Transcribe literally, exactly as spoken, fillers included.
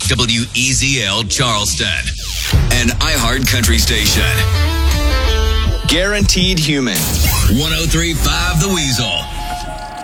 W E Z L Charleston, an iHeart Country station. Guaranteed Human. one oh three point five The Weasel.